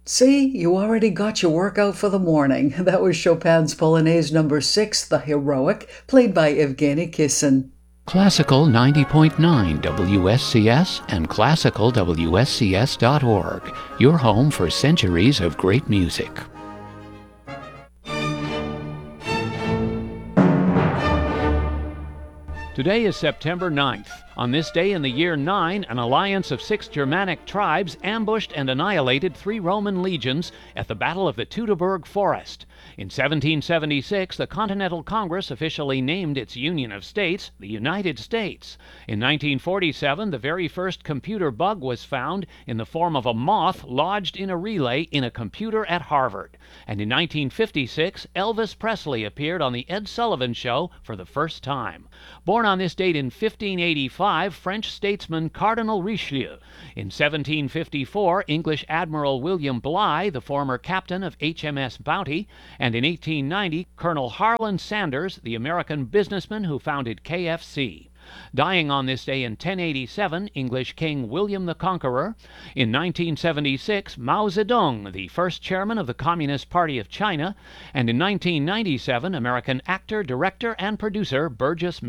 See, you already got your workout for the morning. That was Chopin's Polonaise number 6, The Heroic, played by Evgeny Kissin. Classical 90.9 WSCS and classicalwscs.org, your home for centuries of great music. Today is September 9th. On this day in the year 9, an alliance of 6 Germanic tribes ambushed and annihilated 3 Roman legions at the Battle of the Teutoburg Forest. In 1776, the Continental Congress officially named its Union of States the United States. In 1947, the very first computer bug was found in the form of a moth lodged in a relay in a computer at Harvard. And in 1956, Elvis Presley appeared on The Ed Sullivan Show for the first time. Born on this date in 1585, French statesman Cardinal Richelieu. In 1754, English Admiral William Bligh, the former captain of HMS Bounty. And in 1890, Colonel Harlan Sanders, the American businessman who founded KFC. Dying on this day in 1087, English King William the Conqueror. In 1976, Mao Zedong, the first chairman of the Communist Party of China. And in 1997, American actor, director, and producer Burgess